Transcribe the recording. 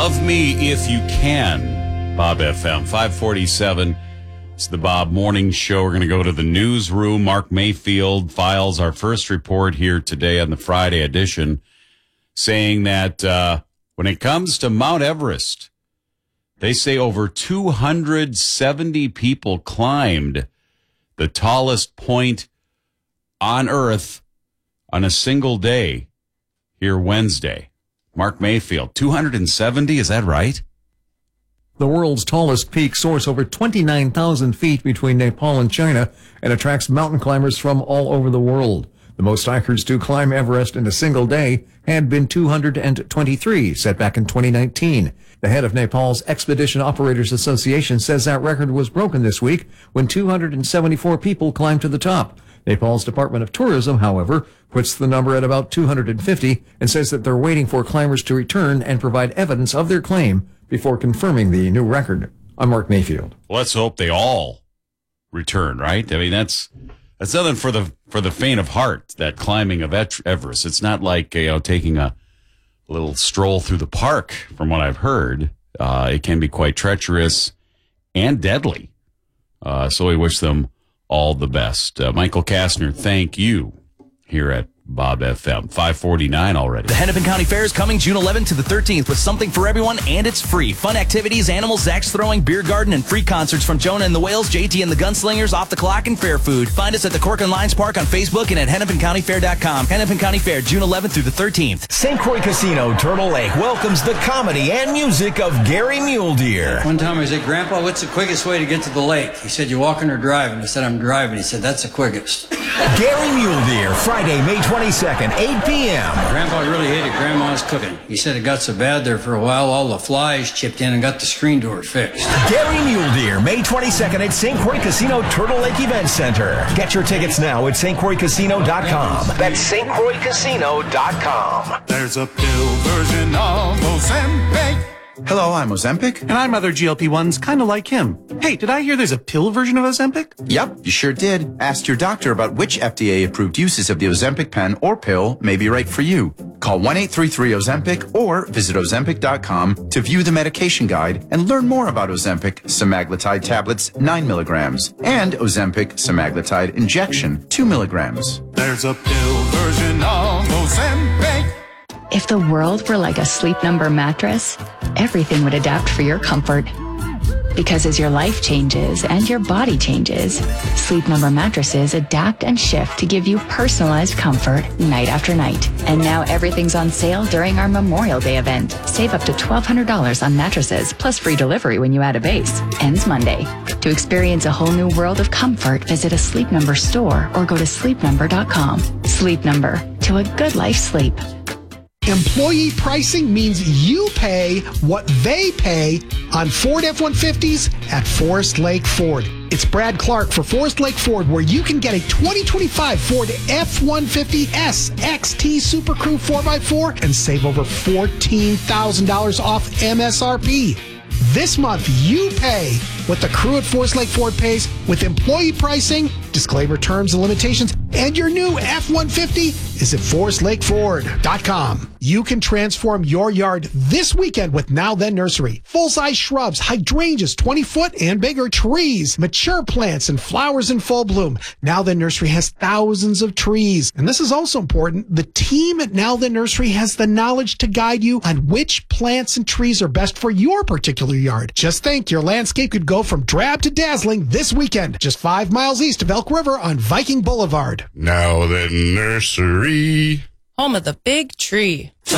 Love Me If You Can, Bob FM, 547. It's the Bob Morning Show. We're going to go to the newsroom. Mark Mayfield files our first report here today on the Friday edition, saying that when it comes to Mount Everest, they say over 270 people climbed the tallest point on Earth on a single day here Wednesday. Mark Mayfield, 270, is that right? The world's tallest peak soars over 29,000 feet between Nepal and China and attracts mountain climbers from all over the world. The most hikers to climb Everest in a single day had been 223, set back in 2019. The head of Nepal's Expedition Operators Association says that record was broken this week when 274 people climbed to the top. Nepal's Department of Tourism, however, puts the number at about 250 and says that they're waiting for climbers to return and provide evidence of their claim before confirming the new record. I'm Mark Mayfield. Well, let's hope they all return, right? I mean, that's nothing for the faint of heart, that climbing of Everest. It's not like, taking a little stroll through the park, from what I've heard. It can be quite treacherous and deadly. So we wish them all the best. Michael Kastner, thank you here at Bob FM. 549 already. The Hennepin County Fair is coming June 11th to the 13th with something for everyone, and it's free. Fun activities, animals, axe throwing, beer garden, and free concerts from Jonah and the Whales, JT and the Gunslingers, Off the Clock, and Fair Food. Find us at the Corcoran Lions Park on Facebook and at hennepincountyfair.com. Hennepin County Fair, June 11th through the 13th. St. Croix Casino, Turtle Lake welcomes the comedy and music of Gary Mule Deer. One time I said, Grandpa, what's the quickest way to get to the lake? He said, you walking or driving? I said, I'm driving. He said, that's the quickest. Gary Mule Deer, Friday, May 22nd, 8 p.m. Grandpa really hated Grandma's cooking. He said it got so bad there for a while, all the flies chipped in and got the screen door fixed. Gary Mule Deer, May 22nd at St. Croix Casino Turtle Lake Event Center. Get your tickets now at stcroixcasino.com. That's stcroixcasino.com. There's a pill version of Ozempic. Hello, I'm Ozempic. And I'm other GLP-1s, kind of like him. Hey, did I hear there's a pill version of Ozempic? Yep, you sure did. Ask your doctor about which FDA-approved uses of the Ozempic pen or pill may be right for you. Call 1-833-OZEMPIC or visit Ozempic.com to view the medication guide and learn more about Ozempic semaglutide tablets 9 milligrams and Ozempic semaglutide injection 2 milligrams. There's a pill version of Ozempic. If the world were like a Sleep Number mattress, everything would adapt for your comfort. Because as your life changes and your body changes, Sleep Number mattresses adapt and shift to give you personalized comfort night after night. And now everything's on sale during our Memorial Day event. Save up to $1,200 on mattresses, plus free delivery when you add a base. Ends Monday. To experience a whole new world of comfort, visit a Sleep Number store or go to sleepnumber.com. Sleep Number. To a good life sleep. Employee pricing means you pay what they pay on Ford F-150s at Forest Lake Ford. It's Brad Clark for Forest Lake Ford, where you can get a 2025 Ford F-150S XT Super Crew 4x4 and save over $14,000 off MSRP. This month, you pay what the crew at Forest Lake Ford pays with employee pricing, disclaimer terms and limitations, and your new F-150 is at forestlakeford.com. You can transform your yard this weekend with Now Then Nursery. Full-size shrubs, hydrangeas, 20-foot and bigger trees, mature plants, and flowers in full bloom. Now Then Nursery has thousands of trees. And this is also important. The team at Now Then Nursery has the knowledge to guide you on which plants and trees are best for your particular yard. Just think, your landscape could go from drab to dazzling this weekend, just 5 miles east of Elk River on Viking Boulevard. Now Then Nursery. Home of the big tree.